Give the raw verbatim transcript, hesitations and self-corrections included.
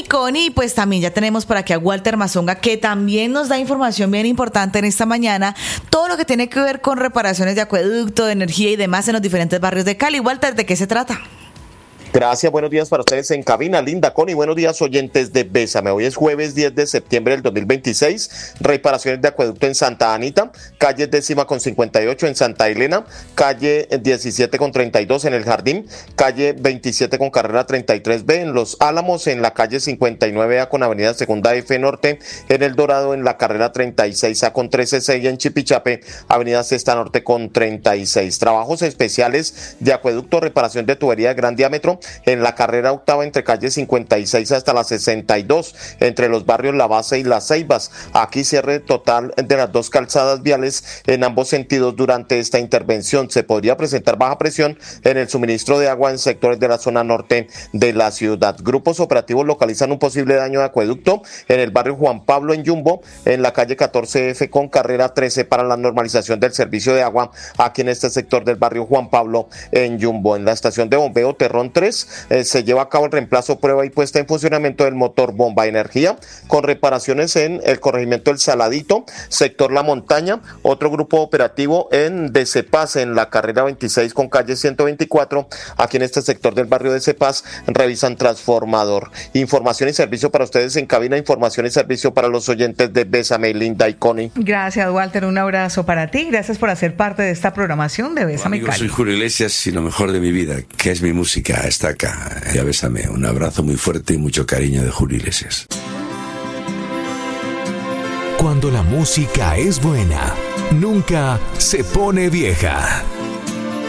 Connie, pues también ya tenemos por aquí a Walter Mazonga, que también nos da información bien importante en esta mañana, todo lo que tiene que ver con reparaciones de acueducto, de energía y demás en los diferentes barrios de Cali. Walter, ¿de qué se trata? Gracias, buenos días para ustedes en cabina, Linda, Connie, buenos días oyentes de Bésame. Hoy es jueves diez de septiembre del dos mil veintiséis, reparaciones de acueducto en Santa Anita, calle décima con cincuenta y ocho en Santa Elena, calle diecisiete con treinta y dos en El Jardín, calle veintisiete con carrera treinta y tres B en Los Álamos, en la calle cincuenta y nueve A con avenida Segunda F Norte, en El Dorado, en la carrera treinta y seis A con trece C y en Chipichape, avenida Sexta Norte con treinta y seis. Trabajos especiales de acueducto, reparación de tubería de gran diámetro, en la carrera octava entre calle cincuenta y seis hasta la sesenta y dos, entre los barrios La Base y Las Ceibas. Aquí cierre total de las dos calzadas viales en ambos sentidos. Durante esta intervención se podría presentar baja presión en el suministro de agua en sectores de la zona norte de la ciudad. Grupos operativos localizan un posible daño de acueducto en el barrio Juan Pablo en Yumbo, en la calle catorce F con carrera trece para la normalización del servicio de agua aquí en este sector del barrio Juan Pablo en Yumbo. En la estación de bombeo Terrón tres eh, se lleva a cabo el reemplazo, prueba y puesta en funcionamiento del motor bomba de energía con reparaciones en el corregimiento El Saladito, sector La Montaña. Otro grupo operativo en De Cepaz, en la carrera veintiséis con calle ciento veinticuatro, aquí en este sector del barrio de Cepaz, revisan transformador. Información y servicio para ustedes en cabina, información y servicio para los oyentes de Bésame, Linda y Connie. Gracias, Walter, un abrazo para ti, gracias por hacer parte de esta programación de Bésame, Amigo, Cali. soy Julio Iglesias y lo mejor de mi vida, que es mi música, está acá. Ya Bésame, un abrazo muy fuerte y mucho cariño de Julio Iglesias. Cuando la música es buena, nunca se pone vieja.